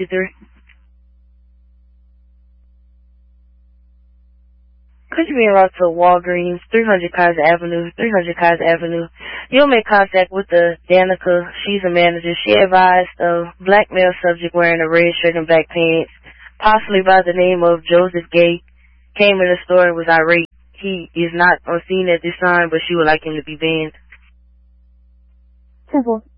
3. Could you be en route to Walgreens, 300 Kaiser Avenue, 300 Kaiser Avenue? You'll make contact with the Danica. She's a manager. She advised a black male subject wearing a red shirt and black pants, possibly by the name of Joseph Gay, came in the store and was irate. He is not on scene at this time, but she would like him to be banned. 10-4.